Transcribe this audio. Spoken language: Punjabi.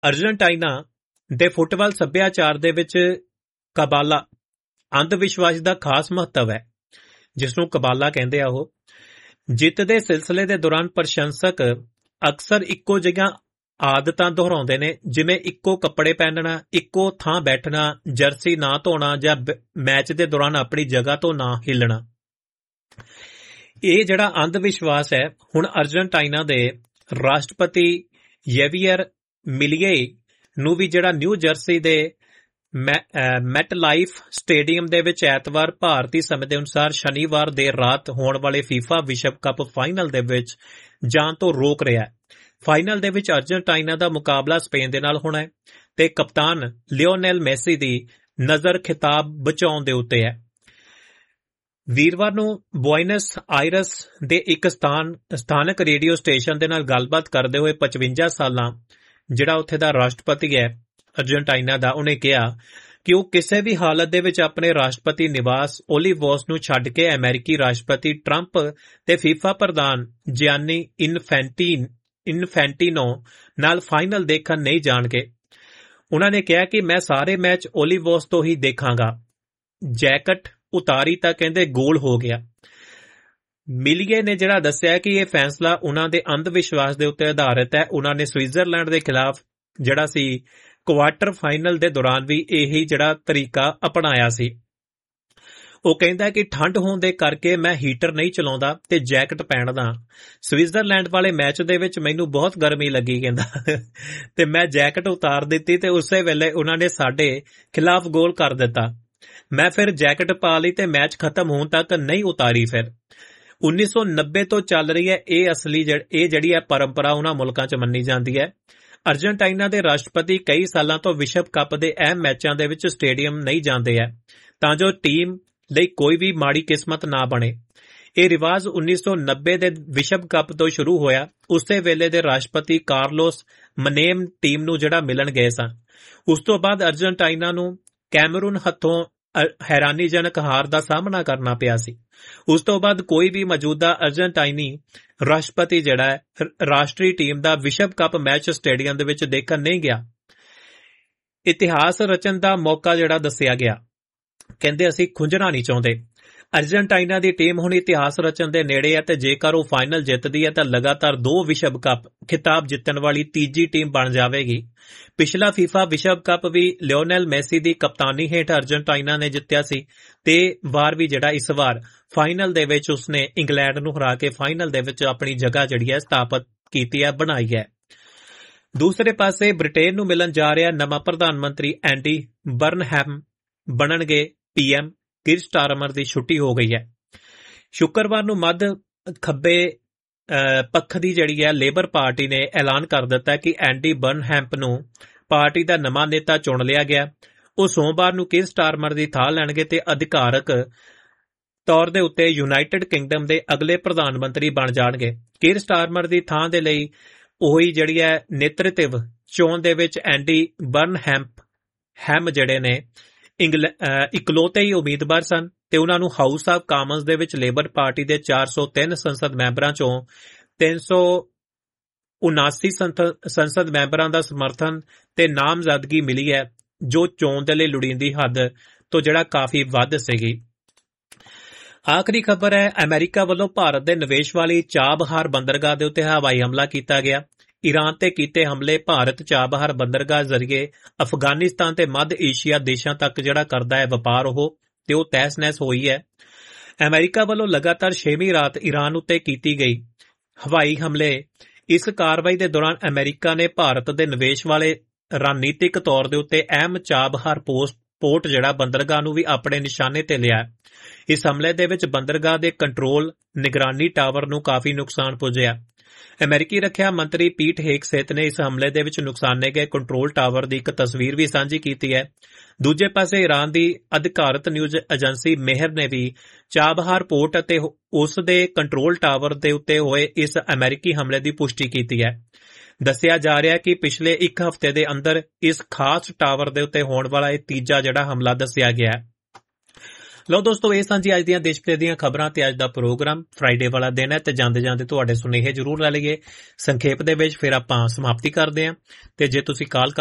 ਅਰਜਨਟਾਈਨਾ ਦੇ ਫੁੱਟਬਾਲ ਸੱਭਿਆਚਾਰ ਦੇ ਵਿੱਚ ਕਬਾਲਾ ਅੰਧ ਵਿਸ਼ਵਾਸ ਦਾ ਖਾਸ ਮਹੱਤਵ ਹੈ, ਜਿਸ ਨੂੰ ਕਬਾਲਾ ਕਹਿੰਦੇ ਆ। ਉਹ ਜਿੱਤ ਦੇ ਸਿਲਸਿਲੇ ਦੇ ਦੌਰਾਨ ਪ੍ਰਸ਼ੰਸਕ ਅਕਸਰ ਇੱਕੋ ਜਿਹੀਆਂ ਆਦਤਾਂ ਦੁਹਰਾਉਂਦੇ ਨੇ, ਜਿਵੇਂ ਇੱਕੋ ਕੱਪੜੇ ਪਹਿਨਣਾ, ਇੱਕੋ ਥਾਂ ਬੈਠਣਾ, ਜਰਸੀ ਨਾ ਧੋਣਾ ਜਾਂ ਮੈਚ ਦੇ ਦੌਰਾਨ ਆਪਣੀ ਜਗ੍ਹਾ ਤੋਂ ਨਾ ਹਿੱਲਣਾ। ਇਹ ਜਿਹੜਾ ਅੰਧ ਵਿਸ਼ਵਾਸ ਹੈ, ਹੁਣ ਅਰਜਨਟਾਈਨਾ ਦੇ ਰਾਸ਼ਟਰਪਤੀ ਯੇਵੀਅਰ ਮਿਲੀਏ ਨੂੰ ਵੀ ਜਿਹੜਾ ਨਿਊ ਜਰਸੀ ਦੇ ਮੈਟਲਾਈਫ ਸਟੇਡੀਅਮ ਦੇ ਵਿੱਚ ਐਤਵਾਰ ਭਾਰਤੀ ਸਮੇਂ ਦੇ ਅਨੁਸਾਰ ਸ਼ਨੀਵਾਰ ਦੇਰ ਰਾਤ ਹੋਣ ਵਾਲੇ ਫੀਫਾ ਵਿਸ਼ਵ ਕੱਪ ਫਾਈਨਲ ਦੇ ਵਿੱਚ ਜਾਣ ਤੋਂ ਰੋਕ ਰਿਹਾ ਹੈ। ਫਾਈਨਲ ਦੇ ਵਿੱਚ ਅਰਜਨਟਾਈਨਾ ਦਾ ਮੁਕਾਬਲਾ ਸਪੇਨ ਦੇ ਨਾਲ ਹੋਣਾ ਹੈ ਤੇ ਕਪਤਾਨ ਲਿਓਨੈਲ ਮੈਸੀ ਦੀ ਨਜ਼ਰ ਖਿਤਾਬ ਬਚਾਉਣ ਦੇ ਉੱਤੇ ਹੈ। ਵੀਰਵਾਰ ਨੂੰ ਬੁਏਨਸ ਆਇਰਸ ਦੇ ਇੱਕ ਸਥਾਨਕ ਰੇਡੀਓ ਸਟੇਸ਼ਨ ਦੇ ਨਾਲ ਗੱਲਬਾਤ ਕਰਦੇ ਹੋਏ 55 ਸਾਲਾਂ ਜਿਹੜਾ ਉੱਥੇ ਦਾ ਰਾਸ਼ਟਰਪਤੀ ਹੈ ਅਰਜਨਟਾਈਨਾ ਦਾ, ਉਹਨੇ ਕਿਹਾ ਕਿ ਉਹ ਕਿਸੇ ਵੀ ਹਾਲਤ ਦੇ ਵਿੱਚ ਆਪਣੇ ਰਾਸ਼ਟਰਪਤੀ ਨਿਵਾਸ ਓਲੀਵੋਸ ਨੂੰ ਛੱਡ ਕੇ ਅਮਰੀਕੀ ਰਾਸ਼ਟਰਪਤੀ ਟਰੰਪ ਤੇ ਫੀਫਾ ਪ੍ਰਧਾਨ ਜਿਆਨੀ ਇਨਫੈਂਟੀਨੋ ਨਾਲ ਫਾਈਨਲ ਦੇਖਣ ਨਹੀਂ ਜਾਣਗੇ। ਉਹਨਾਂ ਨੇ ਕਿਹਾ ਕਿ ਮੈਂ ਸਾਰੇ ਮੈਚ ਓਲੀਵੋਸ ਤੋਂ ਹੀ ਦੇਖਾਂਗਾ। ਜੈਕਟ ਉਤਾਰੀ ਤਾਂ ਕਹਿੰਦੇ ਗੋਲ ਹੋ ਗਿਆ। ਮਿਲੀਏ ਨੇ ਜਿਹੜਾ ਦੱਸਿਆ ਕਿ ਇਹ ਫੈਸਲਾ ਉਹਨਾਂ ਦੇ ਅੰਧ ਵਿਸ਼ਵਾਸ ਦੇ ਉੱਤੇ ਆਧਾਰਿਤ ਹੈ। ਉਹਨਾਂ ਨੇ ਸਵਿਟਜ਼ਰਲੈਂਡ ਦੇ ਖਿਲਾਫ ਜਿਹੜਾ ਸੀ ਕੁਆਟਰ ਫਾਈਨਲ ਦੇ ਦੌਰਾਨ ਵੀ ਇਹੀ ਜਿਹੜਾ ਤਰੀਕਾ ਅਪਣਾਇਆ ਸੀ। ਉਹ ਕਹਿੰਦਾ ਕਿ ਠੰਡ ਹੋਣ ਦੇ ਕਰਕੇ ਮੈਂ ਹੀਟਰ ਨਹੀਂ ਚਲਾਉਂਦਾ ਤੇ ਜੈਕਟ ਪਹਿਨਦਾ। ਸਵਿਟਜ਼ਰਲੈਂਡ ਵਾਲੇ ਮੈਚ ਦੇ ਵਿੱਚ ਮੈਨੂੰ ਬਹੁਤ ਗਰਮੀ ਲੱਗੀ ਕਹਿੰਦਾ ਤੇ ਮੈਂ ਜੈਕਟ ਉਤਾਰ ਦਿੱਤੀ ਤੇ ਉਸੇ ਵੇਲੇ ਉਹਨਾਂ ਨੇ ਸਾਡੇ ਖਿਲਾਫ ਗੋਲ ਕਰ ਦਿੱਤਾ। ਮੈਂ ਫਿਰ ਜੈਕਟ ਪਾ ਲਈ ਤੇ ਮੈਚ ਖਤਮ ਹੋਣ ਤੱਕ ਨਹੀਂ ਉਤਾਰੀ। ਫਿਰ 1990 ਤੋਂ ਚੱਲ ਰਹੀ ਹੈ ਇਹ ਜਿਹੜੀ ਹੈ ਪਰੰਪਰਾ ਉਹਨਾਂ ਮੁਲਕਾਂ 'ਚ ਮੰਨੀ ਜਾਂਦੀ ਹੈ। ਅਰਜਨਟਾਈਨਾ ਦੇ ਰਾਸ਼ਟਰਪਤੀ ਕਈ ਸਾਲਾਂ ਤੋਂ ਵਿਸ਼ਵ ਕੱਪ ਦੇ ਅਹਿਮ ਮੈਚਾਂ ਦੇ ਵਿੱਚ ਸਟੇਡੀਅਮ ਨਹੀਂ ਜਾਂਦੇ ਹੈ ਤਾਂ ਜੋ ਟੀਮ ਲਈ ਕੋਈ ਵੀ ਮਾੜੀ ਕਿਸਮਤ ਨਾ ਬਣੇ। ਇਹ ਰਿਵਾਜ 1990 ਦੇ ਵਿਸ਼ਵ ਕੱਪ ਤੋਂ ਸ਼ੁਰੂ ਹੋਇਆ। ਉਸੇ ਵੇਲੇ ਦੇ ਰਾਸ਼ਟਰਪਤੀ ਕਾਰਲੋਸ ਮਨੇਮ ਟੀਮ ਨੂੰ ਜਿਹੜਾ ਮਿਲਣ ਗਏ ਸਨ। ਉਸ ਤੋਂ ਬਾਅਦ ਅਰਜਨਟਾਈਨਾ ਨੂੰ ਕੈਮਰੂਨ ਹੱਥੋਂ ਹੈਰਾਨੀਜਨਕ ਹਾਰ ਦਾ ਸਾਹਮਣਾ ਕਰਨਾ ਪਿਆ ਸੀ। ਉਸ ਤੋਂ ਬਾਅਦ ਕੋਈ ਵੀ ਮੌਜੂਦਾ ਅਰਜਨਟਾਈਨੀ ਰਾਸ਼ਟਰਪਤੀ ਜਿਹੜਾ ਹੈ ਰਾਸ਼ਟਰੀ ਟੀਮ ਦਾ ਵਿਸ਼ਵ ਕੱਪ ਮੈਚ ਸਟੇਡੀਅਮ ਦੇ ਵਿੱਚ ਦੇਖਣ ਨਹੀਂ ਗਿਆ। ਇਤਿਹਾਸ ਰਚਨ ਦਾ ਮੌਕਾ ਜਿਹੜਾ ਦੱਸਿਆ ਗਿਆ, ਕਹਿੰਦੇ ਅਸੀਂ ਖੁੰਝਣਾ ਨਹੀਂ ਚਾਹੁੰਦੇ। ਅਰਜਨਟਾਈਨਾ ਦੀ ਟੀਮ ਹੁਣ ਇਤਿਹਾਸ ਰਚਨ ਦੇ ਨੇੜੇ ਹੈ ਤੇ ਜੇਕਰ ਉਹ ਫਾਈਨਲ ਜਿੱਤਦੀ ਹੈ ਤਾਂ ਲਗਾਤਾਰ 2 ਵਿਸ਼ਵ ਕੱਪ ਖਿਤਾਬ ਜਿੱਤਣ ਵਾਲੀ ਤੀਜੀ ਟੀਮ ਬਣ ਜਾਵੇਗੀ। ਪਿਛਲਾ ਫੀਫਾ ਵਿਸ਼ਵ ਕੱਪ ਵੀ ਲਿਓਨੈਲ ਮੈਸੀ ਦੀ ਕਪਤਾਨੀ ਹੇਠ ਅਰਜਨਟਾਈਨਾ ਨੇ ਜਿੱਤਿਆ ਸੀ ਤੇ ਵਾਰ ਵੀ ਜਿਹੜਾ ਇਸ ਵਾਰ ਫਾਈਨਲ ਦੇ ਵਿੱਚ ਉਸਨੇ ਇੰਗਲੈਂਡ ਨੂੰ ਹਰਾ ਕੇ ਫਾਈਨਲ ਦੇ ਵਿੱਚ ਆਪਣੀ ਜਗ੍ਹਾ ਜਿਹੜੀ ਹੈ ਸਥਾਪਿਤ ਕੀਤੀ ਹੈ, ਬਣਾਈ ਹੈ। ਦੂਸਰੇ ਪਾਸੇ ਬ੍ਰਿਟੇਨ ਨੂੰ ਮਿਲਣ ਜਾ ਰਿਹਾ ਨਵਾਂ ਪ੍ਰਧਾਨ ਮੰਤਰੀ ਐਂਡੀ ਬਰਨਹੈਮ ਬਣਨਗੇ PM। ਕੀਰ ਸਟਾਰਮਰ ਦੀ ਛੁੱਟੀ ਹੋ ਗਈ ਹੈ। ਸ਼ੁੱਕਰਵਾਰ ਨੂੰ ਮੱਧ ਖੱਬੇ ਪੱਖ ਦੀ ਜਿਹੜੀ ਹੈ ਲੇਬਰ ਪਾਰਟੀ ਨੇ ਐਲਾਨ ਕਰ ਦਿੱਤਾ ਕਿ ਐਂਡੀ ਬਰਨਹੈਮ ਨੂੰ ਪਾਰਟੀ ਦਾ ਨਵਾਂ ਨੇਤਾ ਚੁਣ ਲਿਆ ਗਿਆ। ਉਹ ਸੋਮਵਾਰ ਨੂੰ ਕੀਰ ਸਟਾਰਮਰ ਦੀ ਥਾਂ ਲੈਣਗੇ ਤੇ ਅਧਿਕਾਰਕ ਤੌਰ ਦੇ ਉੱਤੇ ਯੂਨਾਈਟਿਡ ਕਿੰਗਡਮ ਦੇ ਅਗਲੇ ਪ੍ਰਧਾਨ ਮੰਤਰੀ ਬਣ ਜਾਣਗੇ। ਕੀਰ ਸਟਾਰਮਰ ਦੀ ਥਾਂ ਦੇ ਲਈ ਉਹੀ ਜਿਹੜੀ ਹੈ ਨੇਤਰਤਵ ਚੋਣ ਦੇ ਵਿੱਚ ਐਂਡੀ ਬਰਨਹੈਮ ਜਿਹੜੇ ਨੇ ਇਕਲੌਤੇ ਹੀ ਉਮੀਦਵਾਰ ਸਨ ਤੇ ਉਹਨਾਂ ਨੂੰ ਹਾਊਸ ਆਫ ਕਾਮਨਸ ਦੇ ਵਿੱਚ ਲੇਬਰ ਪਾਰਟੀ ਦੇ 403 ਸੰਸਦ ਮੈਂਬਰਾਂ ਚੋਂ 379 ਸੰਸਦ ਮੈਂਬਰਾਂ ਦਾ ਸਮਰਥਨ ਤੇ ਨਾਮਜ਼ਦਗੀ ਮਿਲੀ ਹੈ, ਜੋ ਚੋਣ ਦੇ ਲਈ ਲੋੜੀਂਦੀ ਹੱਦ ਤੋਂ ਜਿਹੜਾ ਕਾਫੀ ਵੱਧ ਸੀਗੀ। ਆਖਰੀ ਖਬਰ ਹੈ, ਅਮਰੀਕਾ ਵੱਲੋਂ ਭਾਰਤ ਦੇ ਨਿਵੇਸ਼ ਵਾਲੀ ਚਾਬਹਾਰ ਬੰਦਰਗਾਹ ਦੇ ਉੱਤੇ ਹਵਾਈ ਹਮਲਾ ਕੀਤਾ ਗਿਆ। ਈਰਾਨ ਤੇ ਕੀਤੇ ਹਮਲੇ ਭਾਰਤ ਚਾਬਹਾਰ ਬੰਦਰਗਾਹ ਜ਼ਰੀਏ ਅਫਗਾਨਿਸਤਾਨ ਤੇ ਮੱਧ ਏਸ਼ੀਆ ਦੇਸ਼ਾਂ ਤੱਕ ਜਿਹੜਾ ਕਰਦਾ ਹੈ ਵਪਾਰ ਉਹ ਤਹਿਸ-ਨਹਿਸ ਹੋਈ ਹੈ। ਅਮਰੀਕਾ ਵੱਲੋਂ ਲਗਾਤਾਰ 6ਵੀਂ ਰਾਤ ਈਰਾਨ ਉੱਤੇ ਕੀਤੀ ਗਈ ਹਵਾਈ ਹਮਲੇ। ਇਸ ਕਾਰਵਾਈ ਦੇ ਦੌਰਾਨ ਅਮਰੀਕਾ ਨੇ ਭਾਰਤ ਦੇ ਨਿਵੇਸ਼ ਵਾਲੇ ਰਣਨੀਤਿਕ ਤੌਰ ਦੇ ਉੱਤੇ ਅਹਿਮ ਚਾਬਹਾਰ ਪੋਰਟ ਜਿਹੜਾ ਬੰਦਰਗਾਹ ਨੂੰ ਵੀ ਆਪਣੇ ਨਿਸ਼ਾਨੇ ਤੇ ਲਿਆ। ਇਸ ਹਮਲੇ ਦੇ ਵਿੱਚ ਬੰਦਰਗਾਹ ਦੇ ਕੰਟਰੋਲ ਨਿਗਰਾਨੀ ਟਾਵਰ ਨੂੰ ਕਾਫੀ ਨੁਕਸਾਨ ਪੁੱਜਿਆ। ਅਮਰੀਕੀ ਰੱਖਿਆ ਮੰਤਰੀ ਪੀਟ ਹੈਗਸੇਥ ਨੇ ਇਸ ਹਮਲੇ ਦੇ ਵਿੱਚ ਨੁਕਸਾਨੇ ਗਏ ਕੰਟਰੋਲ ਟਾਵਰ ਦੀ ਇੱਕ ਤਸਵੀਰ ਵੀ ਸਾਂਝੀ ਕੀਤੀ ਹੈ। ਦੂਜੇ ਪਾਸੇ ਈਰਾਨ ਦੀ ਅਧਿਕਾਰਤ ਨਿਊਜ਼ ਏਜੰਸੀ ਮੇਹਰ ਨੇ ਵੀ ਚਾਬਹਾਰ ਪੋਰਟ ਅਤੇ ਉਸ ਦੇ ਕੰਟਰੋਲ ਟਾਵਰ ਦੇ ਉੱਤੇ ਹੋਏ ਇਸ ਅਮਰੀਕੀ ਹਮਲੇ ਦੀ ਪੁਸ਼ਟੀ ਕੀਤੀ ਹੈ। ਦੱਸਿਆ ਜਾ ਰਿਹਾ ਕਿ ਪਿਛਲੇ ਇੱਕ ਹਫ਼ਤੇ ਦੇ ਅੰਦਰ ਇਸ ਖਾਸ ਟਾਵਰ ਦੇ ਉੱਤੇ ਹੋਣ ਵਾਲਾ ਇਹ ਤੀਜਾ ਜਿਹੜਾ ਹਮਲਾ ਦੱਸਿਆ ਗਿਆ ਹੈ। ਲਓ ਦੋਸਤੋ, ਇਹ ਸਨ ਜੀ ਅੱਜ ਦੀਆਂ ਦੇਸ਼ ਪ੍ਰੇਮ ਦੀਆਂ ਖਬਰਾਂ ਤੇ ਅੱਜ ਦਾ ਪ੍ਰੋਗਰਾਮ। ਫਰਾਈਡੇ ਵਾਲਾ ਦਿਨ ਹੈ ਤੇ ਜਾਂਦੇ ਜਾਂਦੇ ਤੁਹਾਡੇ ਸੁਨੇਹੇ ਜ਼ਰੂਰ ਲੈ ਲਈਏ ਸੰਖੇਪ ਦੇ ਵਿੱਚ, ਫਿਰ ਆਪਾਂ ਸਮਾਪਤੀ ਕਰਦੇ ਹਾਂ। ਤੇ ਜੇ ਤੁਸੀਂ ਕਾਲ